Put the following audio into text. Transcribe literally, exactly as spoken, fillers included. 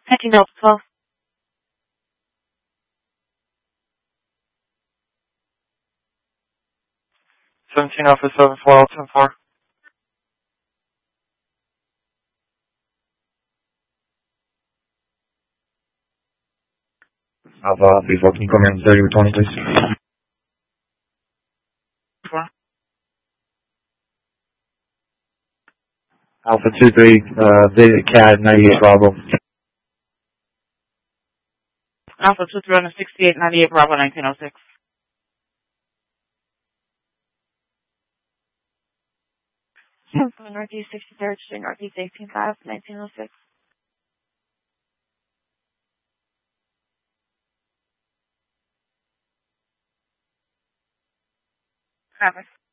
nineteen Delta twelve. seventeen Alpha seven four L ten four. Alpha three four, can you come in thirty with twenty, please? Four. Alpha two three, uh, Visit C A D ninety-eight Bravo. Alpha two three on the sixty-eight ninety-eight Bravo nineteen oh six. Northeast sixty-third Street, Northeast eighteen five, nineteen oh six. Traffic.